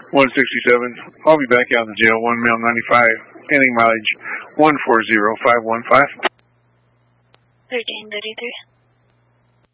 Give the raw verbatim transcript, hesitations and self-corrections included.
one sixty-seven. I'll be back out of the jail. One male ninety-five. Ending mileage one four zero five one five. thirteen thirty-three.